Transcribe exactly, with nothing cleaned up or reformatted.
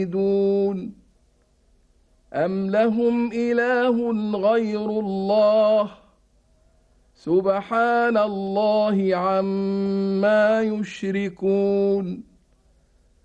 يعبدون أم لهم إله غير الله سبحان الله عما يشركون